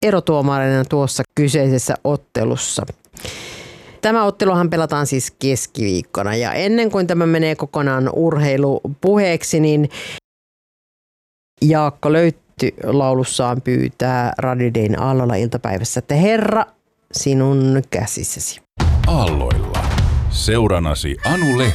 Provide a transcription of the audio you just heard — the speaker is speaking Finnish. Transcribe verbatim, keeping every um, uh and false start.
erotuomarina tuossa kyseisessä ottelussa. Tämä otteluhan pelataan siis keskiviikkona ja ennen kuin tämä menee kokonaan urheilupuheeksi, niin Jaakko Löytty laulussaan pyytää Radio Dayn Aalloilla iltapäivässä, että Herra, sinun käsissäsi. Aalloilla. Seuranasi Anu Lehti.